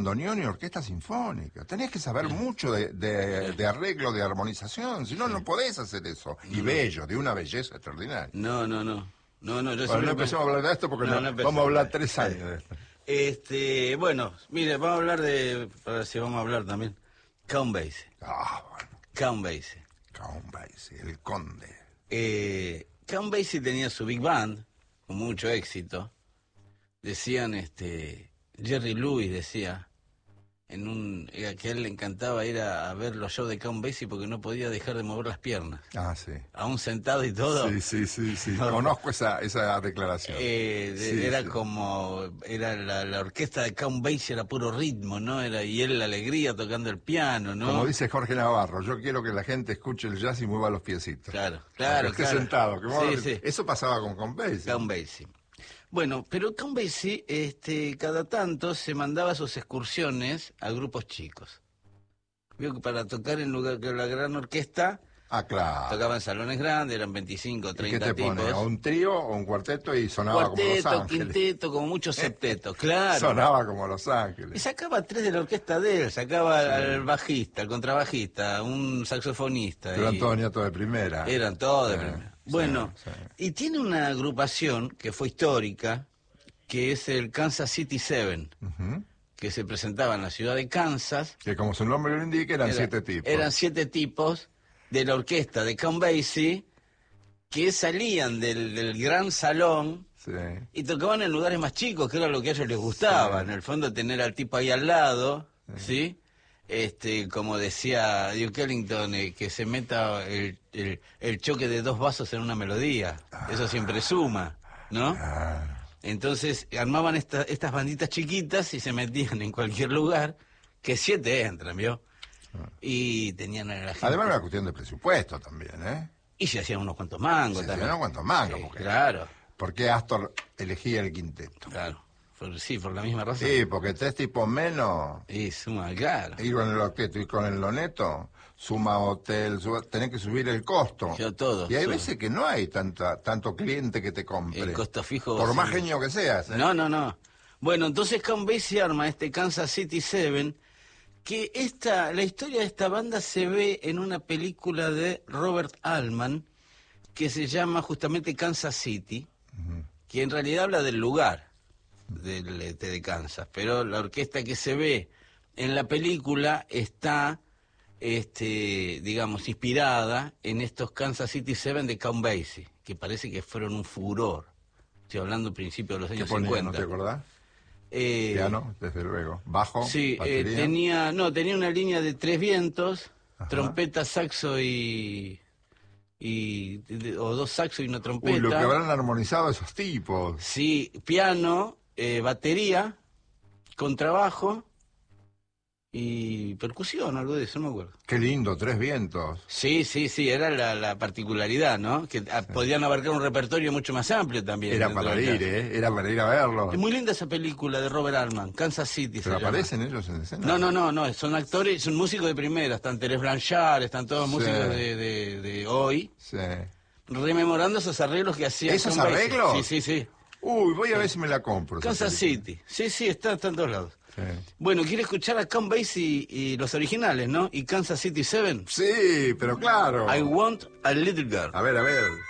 bandoneón y orquesta sinfónica. Tenés que saber mucho de arreglo, de armonización, si no, no podés hacer eso. Y bello, de una belleza extraordinaria. No, yo Bueno, no empecemos a hablar de esto porque vamos a hablar 3 años de esto. Bueno, mire, vamos a hablar a ver si vamos a hablar también. Count Basie. Bueno. Count Basie. Count Basie, el conde. Count Basie tenía su big band, con mucho éxito. Decían, Jerry Lewis decía, que a él le encantaba ir a ver los shows de Count Basie porque no podía dejar de mover las piernas. Sí. Aún sentado y todo. Sí. Conozco esa declaración. Era la orquesta de Count Basie era puro ritmo, ¿no? Y él la alegría tocando el piano, ¿no? Como dice Jorge Navarro, yo quiero que la gente escuche el jazz y mueva los piecitos. Claro. Que esté sentado. Sí. Eso pasaba con Count Basie. Count Basie. Bueno, pero Count Basie, cada tanto se mandaba sus excursiones a grupos chicos. Vio que para tocar en lugar que la gran orquesta, claro. tocaban salones grandes, eran 25, 30 ¿Qué te tipos. pone? ¿A un trío o un cuarteto y sonaba como Los Ángeles? Quinteto, como muchos septetos, claro. Sonaba como Los Ángeles. Y sacaba 3 de la orquesta de él, sacaba al bajista, al contrabajista, un saxofonista. Eran todos nietos de primera. Eran todos de primera. Bueno, y tiene una agrupación que fue histórica, que es el Kansas City Seven, que se presentaba en la ciudad de Kansas. Que como su nombre lo indica, eran 7 tipos. Eran 7 tipos de la orquesta de Count Basie que salían del gran salón y tocaban en lugares más chicos, que era lo que a ellos les gustaba. En el fondo, tener al tipo ahí al lado, ¿sí? Como decía Duke Ellington, que se meta el choque de 2 vasos en una melodía. Eso siempre suma, ¿no? Entonces armaban estas banditas chiquitas y se metían en cualquier lugar, que 7 entran, ¿vio? Y tenían a la gente. Además era una cuestión de presupuesto también, ¿eh? Y se hacían unos cuantos mangos también. Se hacían unos cuantos mangos, porque... Claro. ¿Por qué Astor elegía el quinteto? Claro. Por la misma razón. Sí, porque 3 tipos menos... Y suma, claro. Ir con el octeto y con el loneto, suma hotel, tenés que subir el costo. Todo. Y hay veces que no hay tanto cliente que te compre. El costo fijo... Por más genio que seas. No. Bueno, entonces Count Basie arma Kansas City Seven, que la historia de esta banda se ve en una película de Robert Altman, que se llama justamente Kansas City, que en realidad habla del lugar de Kansas, pero la orquesta que se ve en la película está, digamos, inspirada en estos Kansas City Seven de Count Basie, que parece que fueron un furor. Estoy hablando principios de los años 50. ¿No te acordás? Piano, desde luego. Bajo, sí, batería. Tenía una línea de 3 vientos, trompeta, saxo o 2 saxos y una trompeta. Uy, lo que habrán armonizado esos tipos. Sí, piano, batería, contrabajo y percusión, algo de eso, no me acuerdo. Qué lindo, 3 vientos. Sí, era la particularidad, ¿no? Que podían abarcar un repertorio mucho más amplio también. Era para ir, era para ir a verlo. Es muy linda esa película de Robert Altman, Kansas City. ¿Pero aparecen ellos en escena? No, son actores, son músicos de primera, están Terence Blanchard, están todos músicos de hoy. Sí. Rememorando esos arreglos que hacían. ¿Esos arreglos? Sí. Uy, voy a ver si me la compro. Kansas City, sí, está en todos lados. Sí. Bueno, ¿quiere escuchar a Count Basie y los originales, no? Y Kansas City Seven. Sí, pero claro. I Want a Little Girl. A ver.